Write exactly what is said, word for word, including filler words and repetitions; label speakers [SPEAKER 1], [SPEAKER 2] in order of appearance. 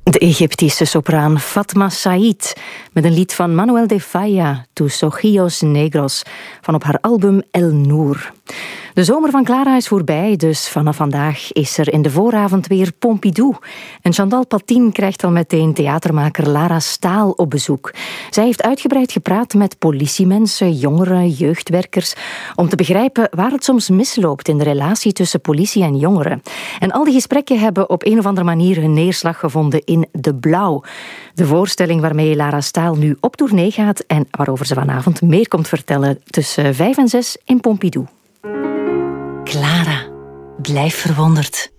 [SPEAKER 1] De Egyptische sopraan Fatma Said met een lied van Manuel de Falla, Tus Ojillos Negros, van op haar album El Noor. De zomer van Clara is voorbij, dus vanaf vandaag is er in de vooravond weer Pompidou. En Chantal Patin krijgt al meteen theatermaker Lara Staal op bezoek. Zij heeft uitgebreid gepraat met politiemensen, jongeren, jeugdwerkers, om te begrijpen waar het soms misloopt in de relatie tussen politie en jongeren. En al die gesprekken hebben op een of andere manier hun neerslag gevonden in De Blauw. De voorstelling waarmee Lara Staal nu op tournee gaat en waarover ze vanavond meer komt vertellen tussen vijf en zes in Pompidou.
[SPEAKER 2] Clara, blijf verwonderd.